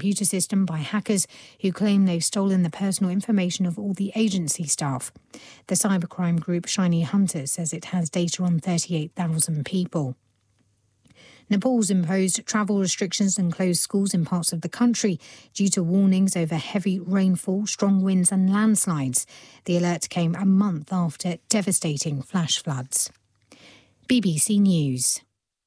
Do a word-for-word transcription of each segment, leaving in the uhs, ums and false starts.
computer system by hackers who claim they've stolen the personal information of all the agency staff. The cybercrime group Shiny Hunters says it has data on thirty-eight thousand people. Nepal's imposed travel restrictions and closed schools in parts of the country due to warnings over heavy rainfall, strong winds and landslides. The alert came a month after devastating flash floods. B B C News.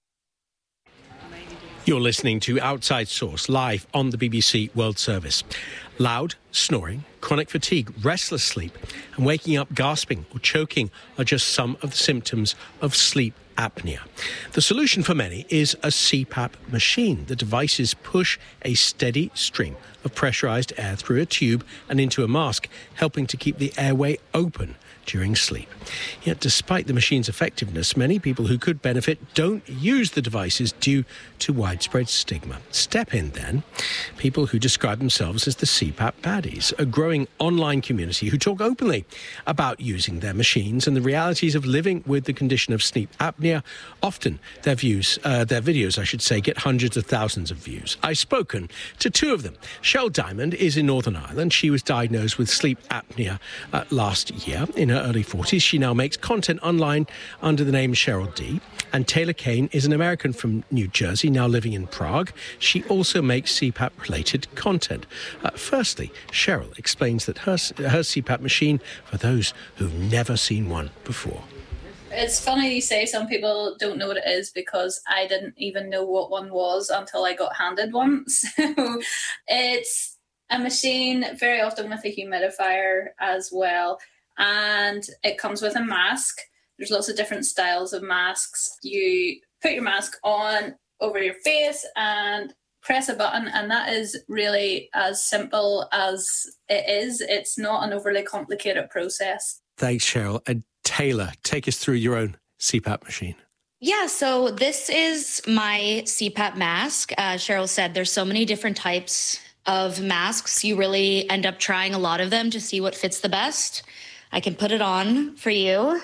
You're listening to Outside Source live on the B B C World Service. Loud snoring, chronic fatigue, restless sleep and waking up gasping or choking are just some of the symptoms of sleep apnea. The solution for many is a C PAP machine. The devices push a steady stream of pressurized air through a tube and into a mask, helping to keep the airway open during sleep. Yet despite the machine's effectiveness, many people who could benefit don't use the devices due to widespread stigma. Step in then, people who describe themselves as the C PAP baddies, a growing online community who talk openly about using their machines and the realities of living with the condition of sleep apnea. Often their views, uh, their videos, I should say, get hundreds of thousands of views. I've spoken to two of them. Cheryl Diamond is in Northern Ireland. She was diagnosed with sleep apnea uh, last year in her early forties. She now makes content online under the name Cheryl D. And Taylor Kane is an American from New Jersey, now living in Prague. She also makes C PAP-related content. Uh, firstly, Cheryl explains that her, her C PAP machine for those who've never seen one before. It's funny you say some people don't know what it is, because I didn't even know what one was until I got handed one. So it's a machine, very often with a humidifier as well. And it comes with a mask. There's lots of different styles of masks. You put your mask on over your face and press a button, and that is really as simple as it is. It's not an overly complicated process. Thanks, Cheryl. And Taylor, take us through your own C PAP machine. Yeah, so this is my C PAP mask. Uh, Cheryl said there's so many different types of masks. You really end up trying a lot of them to see what fits the best. I can put it on for you.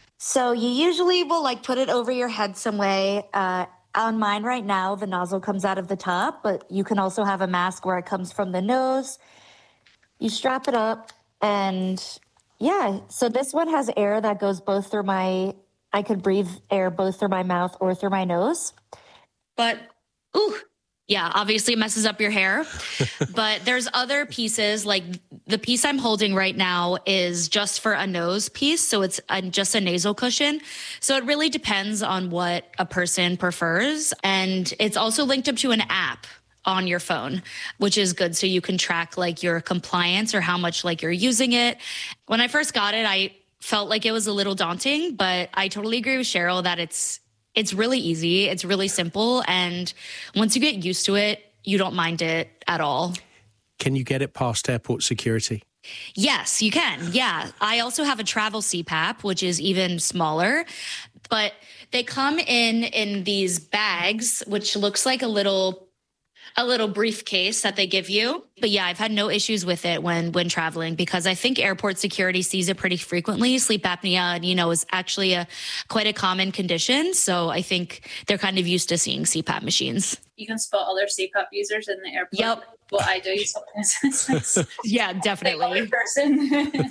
So you usually will like put it over your head some way. Uh, on mine right now, the nozzle comes out of the top, but you can also have a mask where it comes from the nose. You strap it up and yeah, so this one has air that goes both through my, I could breathe air both through my mouth or through my nose. But, ooh, yeah, obviously it messes up your hair. But there's other pieces, like the piece I'm holding right now is just for a nose piece. So it's a, just a nasal cushion. So it really depends on what a person prefers. And it's also linked up to an app on your phone, which is good. So you can track like your compliance or how much like you're using it. When I first got it, I felt like it was a little daunting, but I totally agree with Cheryl that it's It's really easy. It's really simple. And once you get used to it, you don't mind it at all. Can you get it past airport security? Yes, you can. Yeah. I also have a travel C PAP, which is even smaller. But they come in in these bags, which looks like a little a little briefcase that they give you. But yeah, I've had no issues with it when when traveling, because I think airport security sees it pretty frequently. Sleep apnea, you know, is actually a quite a common condition. So I think they're kind of used to seeing C PAP machines. You can spot other C PAP users in the airport. Yep. What I do sometimes. Yeah, definitely. Person.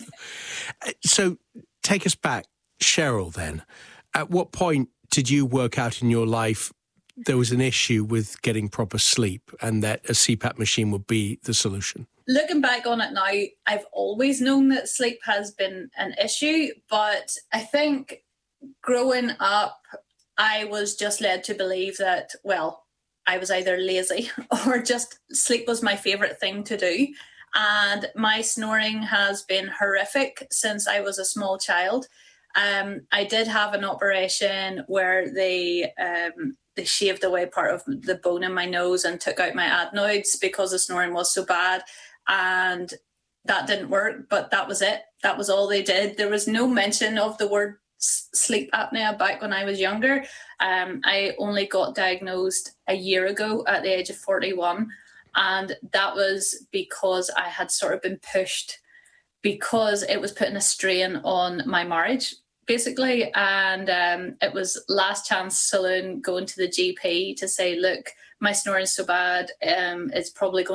So take us back, Cheryl, then. At what point did you work out in your life there was an issue with getting proper sleep and that a C PAP machine would be the solution? Looking back on it now, I've always known that sleep has been an issue, but I think growing up, I was just led to believe that, well, I was either lazy or just sleep was my favourite thing to do. And my snoring has been horrific since I was a small child. Um, I did have an operation where they um, they shaved away part of the bone in my nose and took out my adenoids because the snoring was so bad. And that didn't work, but that was it. That was all they did. There was no mention of the word sleep apnea back when I was younger. Um, I only got diagnosed a year ago at the age of forty-one. And that was because I had sort of been pushed, because it was putting a strain on my marriage, basically. And um, it was last chance saloon going to the G P to say, look, my snoring is so bad, um, it's probably going